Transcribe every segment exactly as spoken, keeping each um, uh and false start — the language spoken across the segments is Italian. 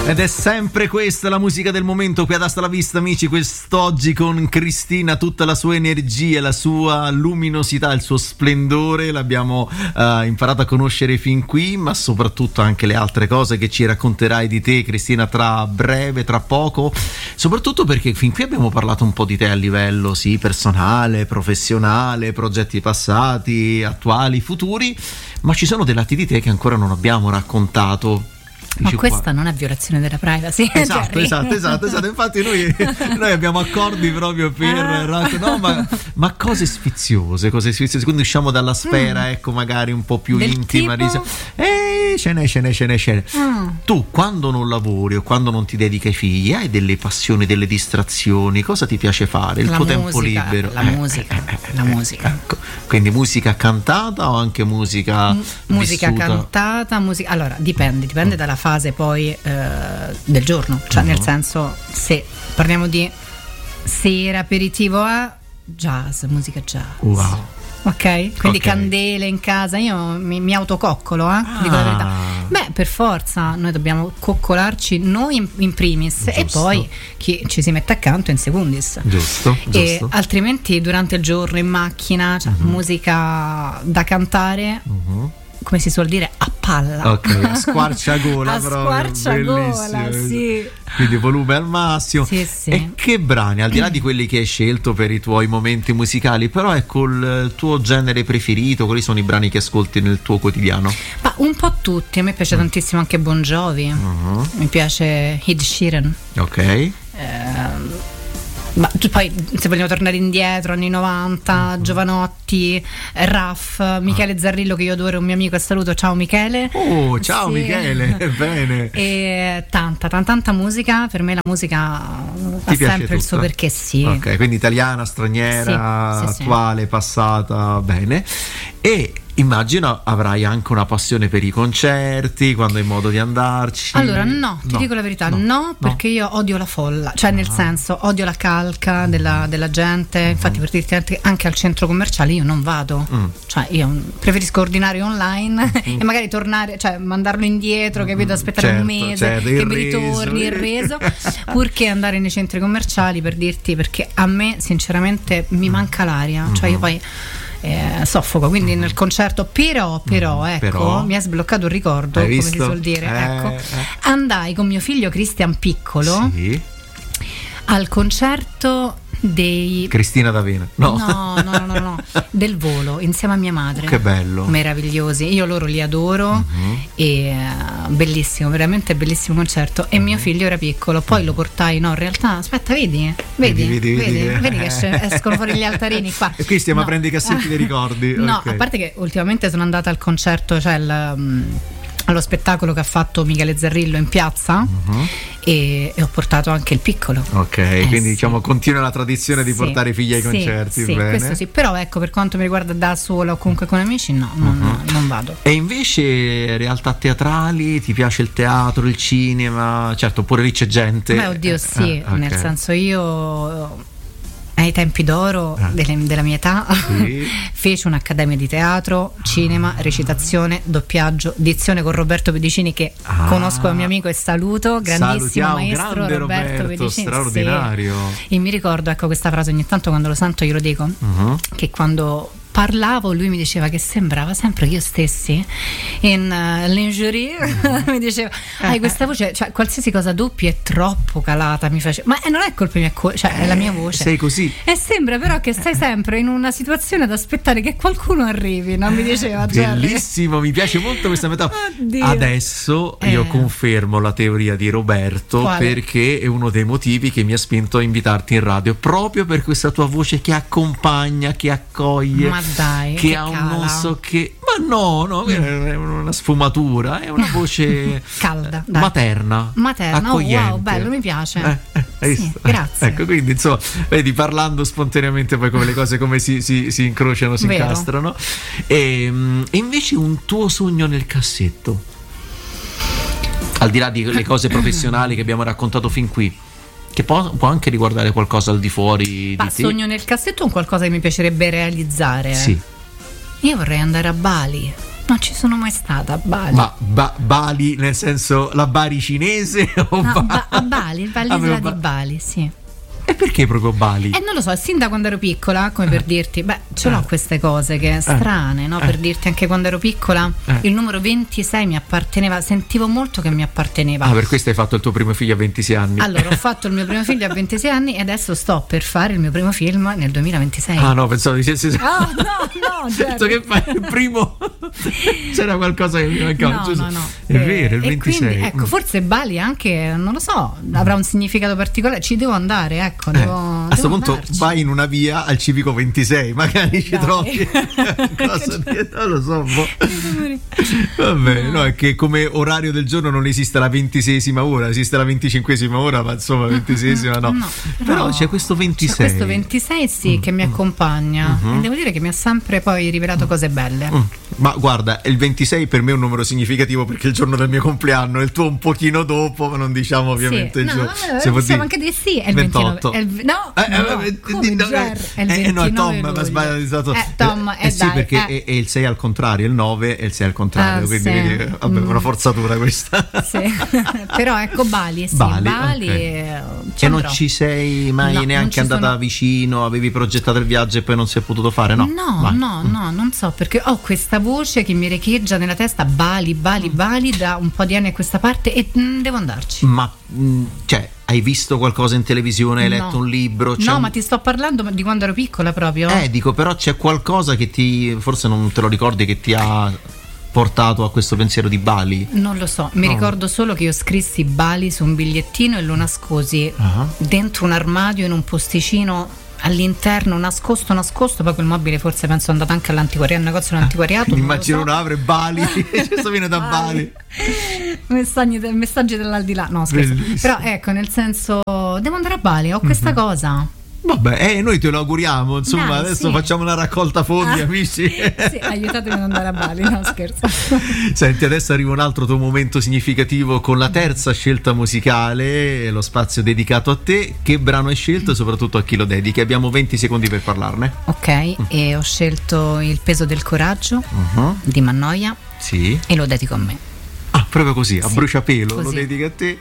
Ed è sempre questa la musica del momento qui ad Hasta la Vista, amici. Quest'oggi con Cristina, tutta la sua energia, la sua luminosità, il suo splendore l'abbiamo uh, imparato a conoscere fin qui, ma soprattutto anche le altre cose che ci racconterai di te, Cristina, tra breve, tra poco, soprattutto perché fin qui abbiamo parlato un po' di te a livello sì personale, professionale, progetti passati, attuali, futuri, ma ci sono dei lati di te che ancora non abbiamo raccontato. Ma questa qua non è violazione della privacy. Esatto, esatto, esatto, esatto. Infatti noi, noi abbiamo accordi proprio per ah. no, ma, ma cose sfiziose, cose sfiziose. Quindi usciamo dalla sfera, mm. ecco, magari un po' più Del intima. Tipo? Di... Eh, ce n'è, ce n'è, ce n'è, ce n'è. Mm. Tu quando non lavori o quando non ti dedichi ai figli, hai delle passioni, delle distrazioni? Cosa ti piace fare? Il la tuo musica, tempo libero? La eh, musica, eh, eh, la eh, musica. Ecco. Quindi musica cantata o anche musica M- musica vissuta? cantata, musica. Allora, dipende, dipende mm. dalla fase poi eh, del giorno, cioè uh-huh. nel senso, se parliamo di sera, aperitivo a jazz, musica jazz. Wow. Ok? Quindi okay. candele in casa, io mi, mi autococcolo, eh? Ah. Dico la verità. Beh, per forza, noi dobbiamo coccolarci noi in, in primis. Giusto. E poi chi ci si mette accanto in secundis. Giusto, e giusto. Altrimenti durante il giorno in macchina, cioè uh-huh. musica da cantare, uh-huh. come si suol dire, a palla. Ok, a squarciagola a proprio. squarciagola, sì. Quindi volume al massimo. Sì, sì. E che brani, al di là di quelli che hai scelto per i tuoi momenti musicali, però ecco il tuo genere preferito, quali sono i brani che ascolti nel tuo quotidiano? Ma un po' tutti, a me piace mm. tantissimo anche Bon Jovi, uh-huh. mi piace Ed Sheeran. Ok. Eh, ma poi se vogliamo tornare indietro, anni novanta, uh-huh. Giovanotti, Raff, Michele uh-huh. Zarrillo, che io adoro, un mio amico e saluto, ciao Michele. Oh, ciao sì. Michele, bene. E tanta, tanta, tanta musica, per me la musica ha sempre tutta? Il suo perché, sì. Ok, quindi italiana, straniera, sì, sì, attuale, sì. Passata, bene. E immagino avrai anche una passione per i concerti, quando hai modo di andarci. Allora no, ti no, dico la verità, no, no perché no. io odio la folla, cioè ah. nel senso odio la calca della, della gente, mm. infatti per dirti anche al centro commerciale io non vado, mm. cioè io preferisco ordinare online mm. e magari tornare, cioè mandarlo indietro, mm. capito, aspettare certo, un mese certo, che il mi reso. ritorni il reso, purché andare nei centri commerciali, per dirti, perché a me sinceramente mi manca l'aria, mm. cioè io poi Eh, soffoco, quindi mm. nel concerto però però ecco però, mi è sbloccato un ricordo, come si suol dire, eh, ecco eh. andai con mio figlio Cristian piccolo sì. al concerto dei Cristina D'Avena no. No, no, no, no, no, del Volo insieme a mia madre. Che bello, meravigliosi, io loro li adoro uh-huh. e uh, bellissimo, veramente bellissimo concerto. E uh-huh. mio figlio era piccolo, poi lo portai, no in realtà aspetta, vedi vedi vedi, vedi, vedi, vedi che escono fuori gli altarini qua, e qui stiamo no. a prendere i cassetti dei ricordi. No, okay. A parte che ultimamente sono andata al concerto, cioè il, um, allo spettacolo che ha fatto Michele Zarrillo in piazza uh-huh. e, e ho portato anche il piccolo. Ok, eh, quindi sì. diciamo continua la tradizione di sì, portare i figli ai sì, concerti. Sì, bene. Questo sì, però ecco, per quanto mi riguarda da sola o comunque con amici, no, non, uh-huh. non vado. E invece realtà teatrali, ti piace il teatro, il cinema? Certo, pure lì c'è gente. Beh, oddio, eh, sì, eh, okay. nel senso io ai tempi d'oro ah. delle, della mia età sì. feci un'accademia di teatro, cinema, recitazione, doppiaggio, dizione con Roberto Pedicini, che ah. conosco, è un mio amico e saluto, grandissimo Salutiamo, maestro grande Roberto, Roberto Pedicini, straordinario sì. E mi ricordo, ecco, questa frase ogni tanto quando lo sento glielo dico, uh-huh. che quando parlavo lui mi diceva che sembrava sempre io stessi in uh, lingerie mi diceva hai questa voce, cioè qualsiasi cosa doppia è troppo calata, mi face... ma eh, non è colpa mia, cioè è la mia voce, sei così e sembra però che stai sempre in una situazione ad aspettare che qualcuno arrivi, non mi diceva Jerry. Bellissimo, mi piace molto questa metà. Oddio. Adesso eh. io confermo la teoria di Roberto. Quale? Perché è uno dei motivi che mi ha spinto a invitarti in radio, proprio per questa tua voce che accompagna, che accoglie, ma dai, che, che ha cala. un non so che, ma no, no, è una sfumatura, è una voce calda, dai. materna, materna, accogliente. Oh, wow, bello, mi piace. Eh, eh, sì, grazie. Ecco, quindi insomma, vedi, parlando spontaneamente poi come le cose come si, si, si incrociano, si Vero. incastrano. E, e invece un tuo sogno nel cassetto, al di là di le cose professionali che abbiamo raccontato fin qui, che può, può anche riguardare qualcosa al di fuori Ma di te. sogno nel cassetto è un qualcosa che mi piacerebbe realizzare. Sì. Io vorrei andare a Bali. Non ci sono mai stata a Bali. Ma ba- Bali nel senso la Bari cinese o No, Ba- ba- a Bali, Ah, l'isola però di Ba- Bali, sì. E perché proprio Bali? Eh, non lo so, sin da quando ero piccola, come per dirti, beh, ce l'ho queste cose che strane, no? Per dirti, anche quando ero piccola, Eh. il numero ventisei mi apparteneva, sentivo molto che mi apparteneva. Ah, per questo hai fatto il tuo primo figlio a ventisei anni. Allora, ho fatto il mio primo figlio a ventisei anni e adesso sto per fare il mio primo film nel duemilaventisei. Ah no, pensavo dicessi. Ah, no, no, Detto che fai il primo. C'era qualcosa che mi mancava. No, giusto? no, no. È vero, il E ventisei. quindi, ecco, forse Bali anche, non lo so, avrà un significato particolare. Ci devo andare, ecco. Eh, Devo, a questo devo punto andarci. vai in una via al civico ventisei, magari ci Dai. trovi cosa di- non lo so. Boh. Va bene, no, è che come orario del giorno non esiste la ventiseiesima ora, esiste la venticinquesima ora, ma insomma ventiseiesima no. No, Però no. c'è questo ventisei. C'è questo ventisei, sì, che mi accompagna. E devo dire che mi ha sempre poi rivelato cose belle. Mm. Ma guarda, il ventisei per me è un numero significativo perché è il giorno del mio compleanno, il tuo un pochino dopo, ma non diciamo ovviamente Sì. il No, giorno. allora, Si può possiamo dire anche dire sì, è il ventotto. ventinove. È il, no, Eh, eh, no, eh, come di- no, Ger, è il eh, no, è Tom, ventinove ma sbagliato di stato. Eh, Tom, eh, eh, sì, dai, perché eh. è, è il sei al contrario, il nove e il sei al contrario, Ah, quindi sì. vedi, vabbè, Mm. una forzatura questa. Sì. Però ecco Bali, sì, Bali, Bali, ok. eh, ci E non andrò. ci sei mai No, non neanche ci andata sono- vicino, avevi progettato il viaggio e poi non si è potuto fare, no? No, Vai. no, no, non so perché ho questa voce che mi recheggia nella testa Bali, Bali, Bali da un po' di anni a questa parte e mm, devo andarci. Ma mh, cioè, hai visto qualcosa in televisione, hai No. letto un libro? C'è No, un- ma ti sto parlando di quando ero piccola proprio. Eh, dico, però c'è qualcosa che ti, forse non te lo ricordi, che ti ha portato a questo pensiero di Bali? Non lo so, mi No. ricordo solo che io scrissi Bali su un bigliettino e lo nascosi Ah. dentro un armadio in un posticino all'interno, nascosto, nascosto. Poi quel mobile forse penso è andato anche all'antiquariato, un negozio all'antiquariato. non lo Immagino so. un apre Bali, questo viene da Bali. Messaggi, messaggi dall'aldilà, no scherzo. Bellissimo. Però ecco, nel senso, devo andare a Bali, ho questa cosa. Vabbè, eh, noi te lo auguriamo, insomma, Dai, adesso sì. facciamo una raccolta fondi, Ah. amici. Sì, aiutatemi ad andare a Bali, no scherzo. Senti, adesso arriva un altro tuo momento significativo con la terza scelta musicale, lo spazio dedicato a te. Che brano hai scelto e soprattutto a chi lo dedichi? Abbiamo venti secondi per parlarne. Ok, e ho scelto Il peso del coraggio Uh-huh. di Mannoia Sì. e lo dedico a me. Ah, proprio così, a Sì, bruciapelo, lo così. dedichi a te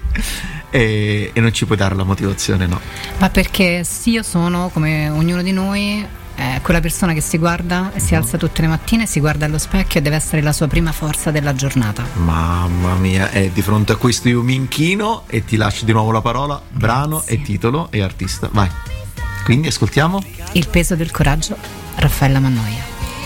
e, e non ci puoi dare la motivazione, no? Ma perché sì, io sono come ognuno di noi, eh, quella persona che si guarda e si alza tutte le mattine, si guarda allo specchio e deve essere la sua prima forza della giornata. Mamma mia, e di fronte a questo io mi inchino e ti lascio di nuovo la parola, brano Grazie. e titolo e artista, vai. Quindi ascoltiamo. Il peso del coraggio, Raffaella Mannoia.